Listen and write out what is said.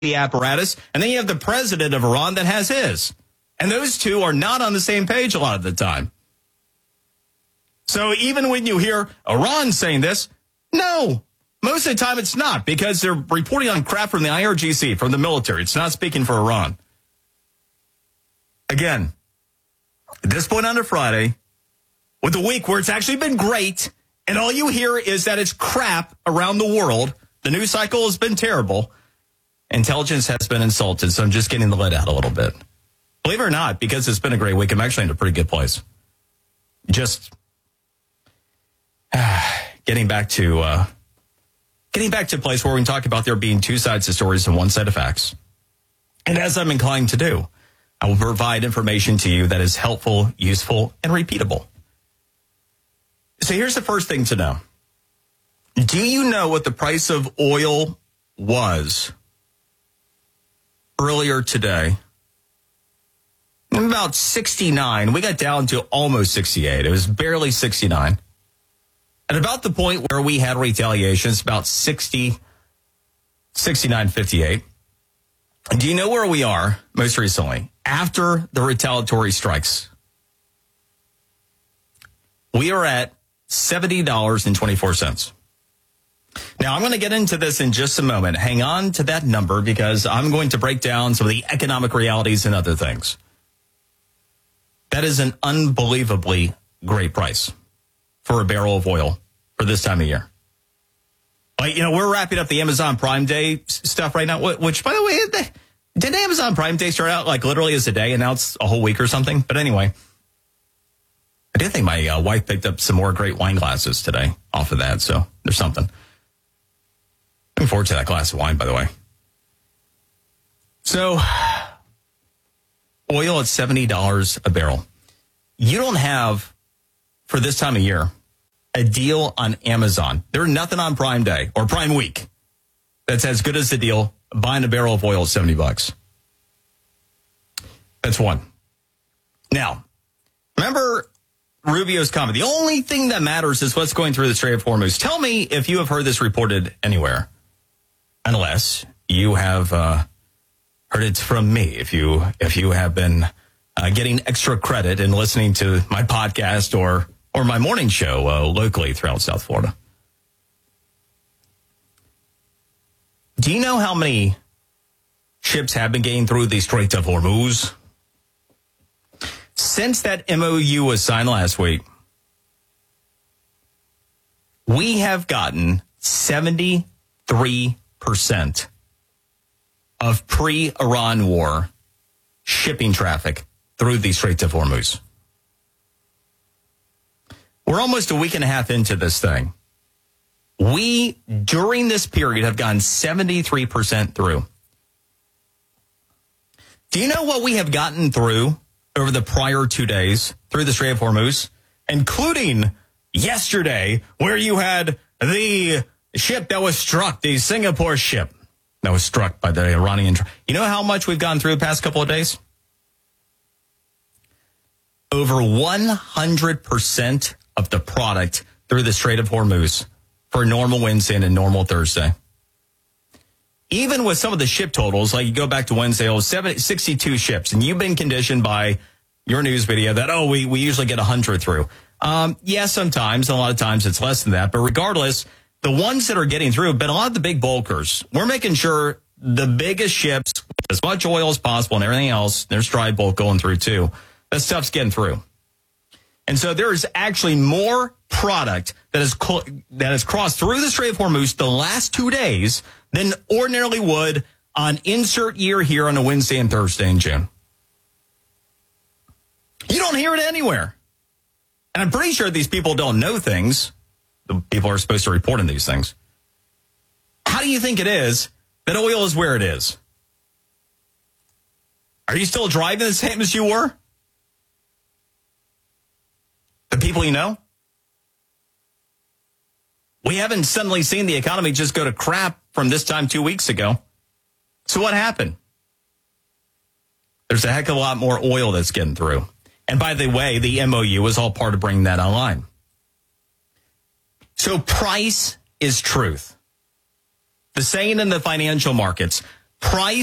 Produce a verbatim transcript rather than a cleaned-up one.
the apparatus, and then you have the president of Iran that has his. And those two are not on the same page a lot of the time. So even when you hear Iran saying this, no, most of the time it's not, because they're reporting on crap from the I R G C, from the military. It's not speaking for Iran. Again, at this point on a Friday, with a week where it's actually been great, and all you hear is that it's crap around the world, the news cycle has been terrible, intelligence has been insulted, so I'm just getting the lid out a little bit. Believe it or not, because it's been a great week, I'm actually in a pretty good place. Just uh, getting back to uh, getting back to a place where we can talk about there being two sides to stories and one side of facts. And as I'm inclined to do, I will provide information to you that is helpful, useful, and repeatable. So here's the first thing to know. Do you know what the price of oil was earlier today? About sixty-nine. We got down to almost sixty-eight. It was barely sixty-nine. At about the point where we had retaliation, it's about sixty, sixty-nine fifty-eight. Do you know where we are most recently after the retaliatory strikes? We are at seventy dollars and twenty-four cents. Now, I'm going to get into this in just a moment. Hang on to that number, because I'm going to break down some of the economic realities and other things. That is an unbelievably great price for a barrel of oil for this time of year. Like, you know, we're wrapping up the Amazon Prime Day stuff right now, which, by the way, did Amazon Prime Day start out like literally as a day and now it's a whole week or something? But anyway, I did think my uh, wife picked up some more great wine glasses today off of that, so there's something. Looking forward to that glass of wine, by the way. So, oil at seventy dollars a barrel. You don't have, for this time of year, a deal on Amazon. There's nothing on Prime Day or Prime Week that's as good as the deal buying a barrel of oil at seventy bucks. That's one. Now, remember Rubio's comment. The only thing that matters is what's going through the Strait of Hormuz. Tell me if you have heard this reported anywhere, unless you have uh, heard it from me. If you if you have been uh, getting extra credit and listening to my podcast or or my morning show uh, locally throughout South Florida. Do you know how many ships have been getting through the Strait of Hormuz? Since that M O U was signed last week, we have gotten seventy-three percent of pre-Iran war shipping traffic through the Strait of Hormuz. We're almost a week and a half into this thing. We, during this period, have gone seventy-three percent through. Do you know what we have gotten through over the prior two days through the Strait of Hormuz, including yesterday, where you had the ship that was struck, the Singapore ship that was struck by the Iranian. You know how much we've gone through the past couple of days? Over one hundred percent of the product through the Strait of Hormuz for a normal Wednesday and a normal Thursday. Even with some of the ship totals, like you go back to Wednesday, it was sixty-two ships, and you've been conditioned by your news video that, oh, we, we usually get one hundred through. Um, yeah, sometimes, a lot of times it's less than that. But regardless, the ones that are getting through have been a lot of the big bulkers. We're making sure the biggest ships, as much oil as possible and everything else, there's dry bulk going through too. That stuff's getting through. And so there is actually more product that has, cl- that has crossed through the Strait of Hormuz the last two days than ordinarily would on insert year here on a Wednesday and Thursday in June. You don't hear it anywhere. And I'm pretty sure these people don't know things. The people are supposed to report on these things. How do you think it is that oil is where it is? Are you still driving the same as you were? The people you know? We haven't suddenly seen the economy just go to crap from this time two weeks ago. So what happened? There's a heck of a lot more oil that's getting through. And by the way, the M O U is all part of bringing that online. So price is truth. The saying in the financial markets, price